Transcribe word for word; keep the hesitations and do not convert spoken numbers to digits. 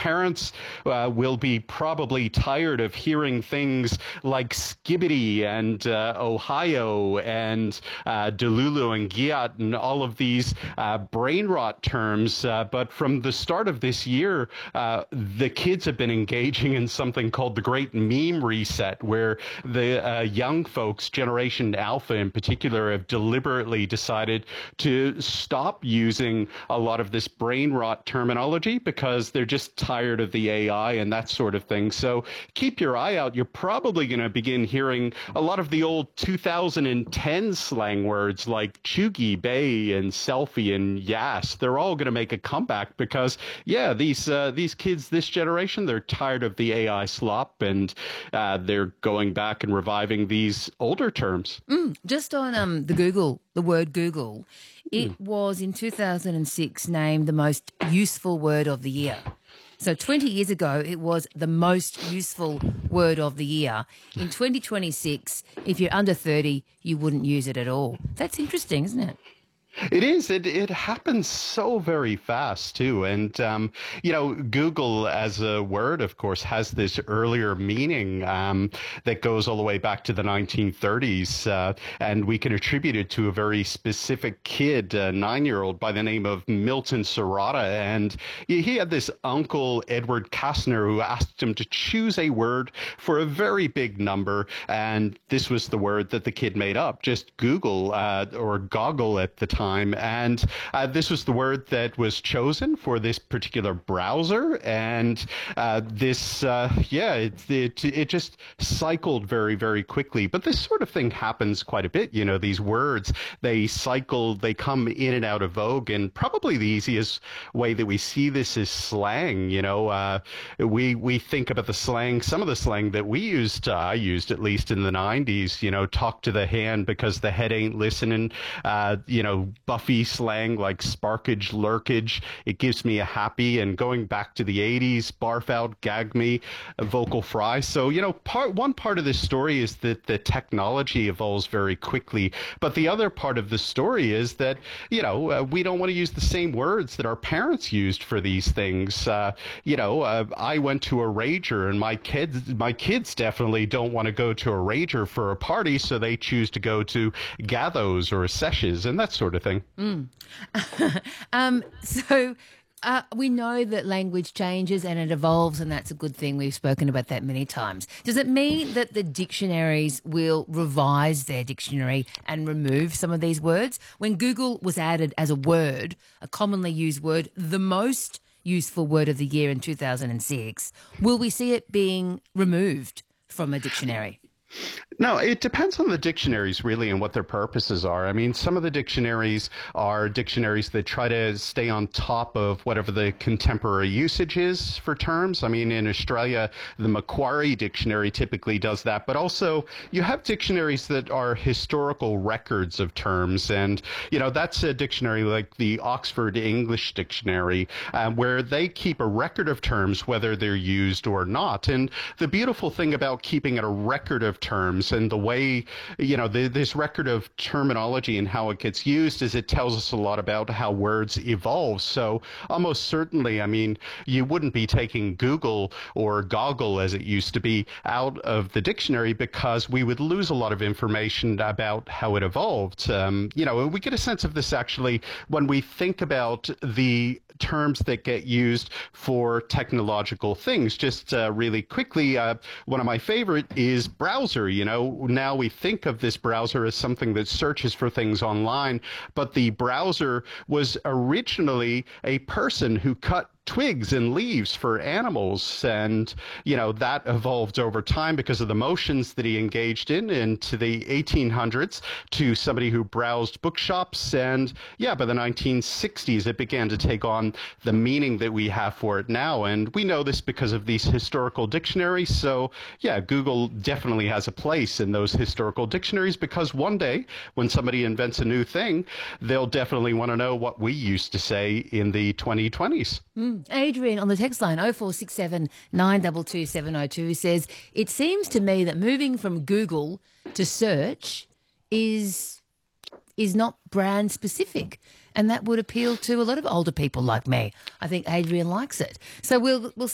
parents uh, will be probably tired of hearing things like skibbity and uh, Ohio and uh, Delulu and Giat and all of these uh, brain rot terms. Uh, but from the start of this year, uh, the kids have been engaging in something called the Great Meme Reset, where the uh, young folks, Generation Alpha in particular, have deliberately decided to stop using a lot of this brain rot terminology because they're just tired of the A I and that sort of thing. So keep your eye out. You're probably going to begin hearing a lot of the old two thousand ten slang words like chuggy, bay, and selfie and yas. They're all going to make a comeback because, yeah, these uh, these kids, this generation, they're tired of the A I slop, and uh, they're going back and reviving these older terms. Mm, just on um, the Google, the word Google, it mm. was in two thousand six named the most useful word of the year. So twenty years ago, it was the most useful word of the year. In twenty twenty-six, if you're under thirty, you wouldn't use it at all. That's interesting, isn't it? It is. It it happens so very fast, too. And, um, you know, Google as a word, of course, has this earlier meaning um, that goes all the way back to the nineteen thirties. Uh, and we can attribute it to a very specific kid, a nine-year-old by the name of Milton Serrata. And he had this uncle, Edward Kastner, who asked him to choose a word for a very big number. And this was the word that the kid made up, just Google uh, or goggle at the time. And uh, this was the word that was chosen for this particular browser. And uh, this, uh, yeah, it, it, it just cycled very, very quickly. But this sort of thing happens quite a bit. You know, these words, they cycle, they come in and out of vogue. And probably the easiest way that we see this is slang. You know, uh, we, we think about the slang, some of the slang that we used, uh, I used at least in the nineties, you know, talk to the hand because the head ain't listening, uh, you know, Buffy slang like sparkage, lurkage, it gives me a happy, and going back to the eighties, barf out, gag me, vocal fry. So, you know, part one part of this story is that the technology evolves very quickly. But the other part of the story is that, you know, uh, we don't want to use the same words that our parents used for these things. Uh, you know, uh, I went to a rager, and my kids, my kids definitely don't want to go to a rager for a party, so they choose to go to gathos or seshes and that sort of thing. Mm. um, so uh, we know that language changes and it evolves, and that's a good thing. We've spoken about that many times. Does it mean that the dictionaries will revise their dictionary and remove some of these words? When Google was added as a word, a commonly used word, the most useful word of the year in two thousand six, will we see it being removed from a dictionary? No, it depends on the dictionaries, really, and what their purposes are. I mean, some of the dictionaries are dictionaries that try to stay on top of whatever the contemporary usage is for terms. I mean, in Australia, the Macquarie Dictionary typically does that. But also, you have dictionaries that are historical records of terms. And, you know, that's a dictionary like the Oxford English Dictionary, uh, where they keep a record of terms, whether they're used or not. And the beautiful thing about keeping a record of terms and the way, you know, the, this record of terminology and how it gets used is it tells us a lot about how words evolve. So almost certainly, I mean, you wouldn't be taking Google or goggle as it used to be out of the dictionary because we would lose a lot of information about how it evolved. Um, you know, we get a sense of this actually when we think about the terms that get used for technological things. Just uh, really quickly, uh, one of my favorite is browser. You know, now we think of this browser as something that searches for things online, but the browser was originally a person who cut twigs and leaves for animals. And, you know, that evolved over time because of the motions that he engaged in into the eighteen hundreds to somebody who browsed bookshops. And yeah, by the nineteen sixties, it began to take on the meaning that we have for it now. And we know this because of these historical dictionaries. So yeah, Google definitely has a place in those historical dictionaries because one day when somebody invents a new thing, they'll definitely want to know what we used to say in the twenty twenties. Mm. Adrian on the text line oh four six seven, nine two two, seven oh two says, it seems to me that moving from Google to search is is not brand specific, and that would appeal to a lot of older people like me. I think Adrian likes it. So we'll we'll